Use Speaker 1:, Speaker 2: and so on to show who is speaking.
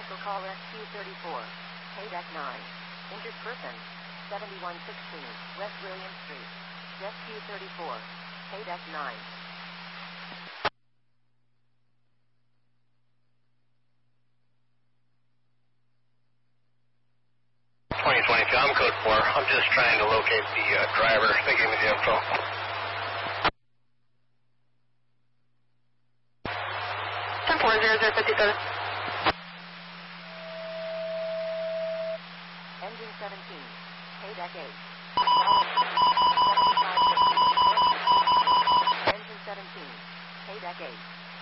Speaker 1: Cancel call SQ34. Pay deck 9. Injured person. 7116 West William Street. SQ34. Pay deck 9.
Speaker 2: 2020 Tom Code 4. I'm just trying to locate the driver. They gave me the info.
Speaker 1: Engine 17. Pay deck 8. Engine 17. Pay deck 8.